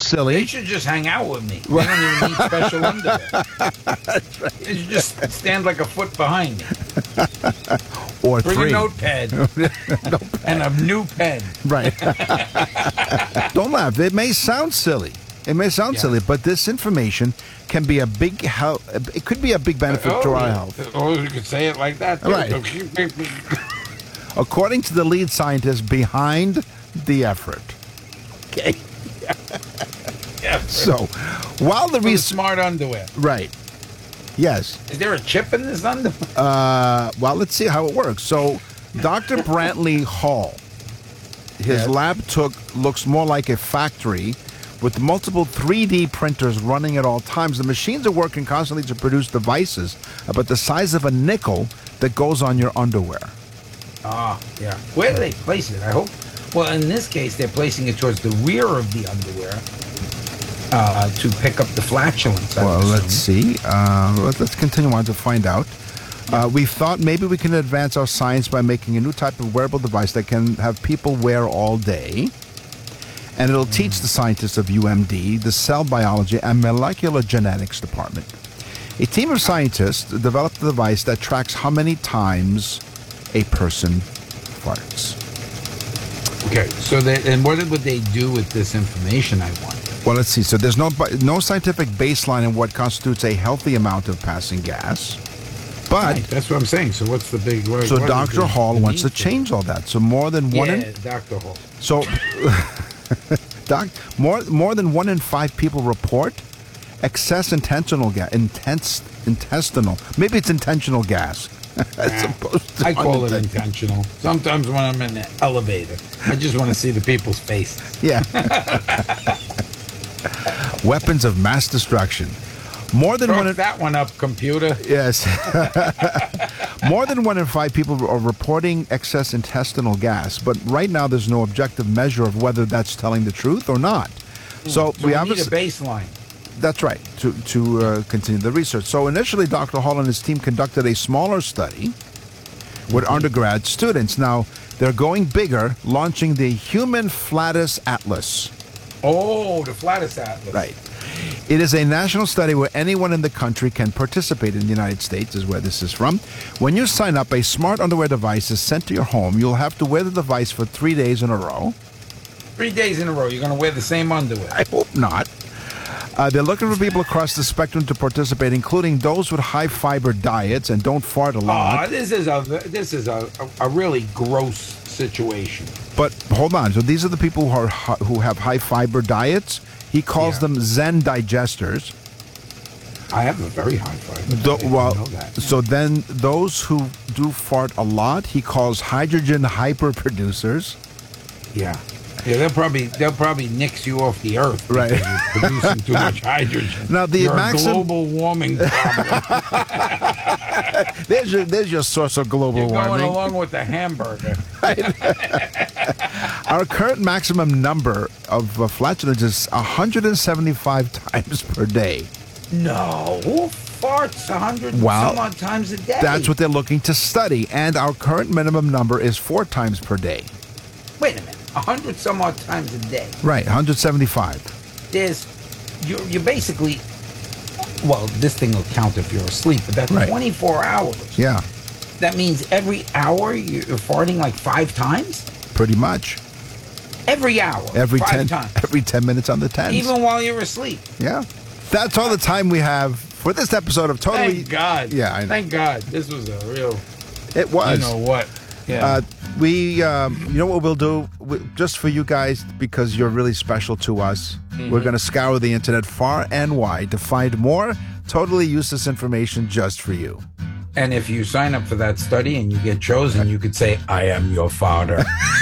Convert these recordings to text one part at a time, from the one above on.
silly. They should just hang out with me. They don't even need special underwear. They should just stand like a foot behind me. Or Bring three. a notepad and a new pen. Right. Don't laugh. It may sound silly. Silly, but this information can be a big help. It could be a big benefit to our health. Oh, you could say it like that. Too. Right. According to the lead scientist behind the effort. Okay. Yeah. So, while the smart underwear. Right. Yes. Is there a chip in this underwear? Well, let's see how it works. So, Dr. Brantley Hall, his lab looks more like a factory with multiple 3D printers running at all times. The machines are working constantly to produce devices about the size of a nickel that goes on your underwear. Ah, yeah. Where do they place it? I hope. Well, in this case, they're placing it towards the rear of the underwear to pick up the flatulence. Well, let's see. Let's continue on to find out. We thought maybe we can advance our science by making a new type of wearable device that can have people wear all day. And it'll teach the scientists of UMD, the cell biology and molecular genetics department. A team of scientists developed a device that tracks how many times a person farts. Okay, so and what would they do with this information, I wonder? Well, let's see. So there's no scientific baseline in what constitutes a healthy amount of passing gas. But right, that's what I'm saying. So what's the big... So Dr. Hall wants to change all that. So more than one... Yeah, Dr. Hall. So... more than 1 in 5 people report excess intestinal gas. Intestinal. Maybe it's intentional gas. As opposed to I call it intentional. Sometimes when I'm in the elevator, I just want to see the people's faces. Yeah. Weapons of mass destruction. More than that one up, computer. Yes. More than 1 in 5 people are reporting excess intestinal gas, but right now there's no objective measure of whether that's telling the truth or not. So we need a baseline. That's right, to continue the research. So initially, Dr. Hall and his team conducted a smaller study with undergrad students. Now, they're going bigger, launching the Human Flatus Atlas. Oh, the Flatus Atlas. Right. It is a national study where anyone in the country can participate. In the United States is where this is from. When you sign up, a smart underwear device is sent to your home. You'll have to wear the device for 3 days in a row. 3 days in a row, you're going to wear the same underwear? I hope not. They're looking for people across the spectrum to participate, including those with high-fiber diets and don't fart a lot. This is a really gross situation. But hold on. So these are the people who have high-fiber diets. He calls them Zen digesters. I have a very high fiber diet. I know that. So then those who do fart a lot, he calls hydrogen hyperproducers. Yeah. Yeah, they'll probably nix you off the earth, right? You're producing too much hydrogen. Now the global warming problem. there's your source of global warming. You're going along with the hamburger. Our current maximum number of flatulence is 175 times per day. No, who farts 100 some odd times a day? That's what they're looking to study, and our current minimum number is 4 times per day. Wait a minute. 100 some odd times a day. Right, 175. You're basically, well, this thing will count if you're asleep, but that's 24 hours. Yeah. That means every hour you're farting like 5 times? Pretty much. Every hour. Every 5 times. Every 10 minutes on the 10s. Even while you're asleep. Yeah. That's all the time we have for this episode of Totally... Thank God. Yeah, I know. Thank God. This was a real... It was. You know what? Yeah. You know what we'll do? Just for you guys, because you're really special to us, we're going to scour the internet far and wide to find more totally useless information just for you. And if you sign up for that study and you get chosen, you could say, I am your father.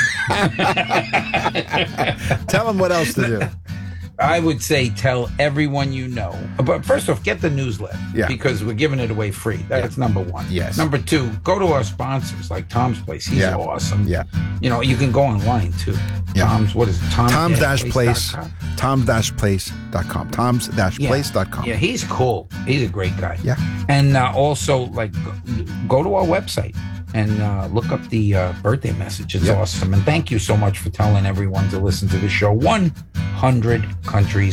Tell them what else to do. I would say tell everyone you know. But first off, get the newsletter. Yeah. Because we're giving it away free. That's number one. Yes. Number two, go to our sponsors like Tom's Place. He's awesome. Yeah. You know, you can go online too. Yeah. Tom's, what is it? Tom's-place. Toms-place.com. Toms-place.com. Yeah, he's cool. He's a great guy. Yeah. And also, like, go to our website and look up the birthday message. It's awesome. And thank you so much for telling everyone to listen to the show. 100 countries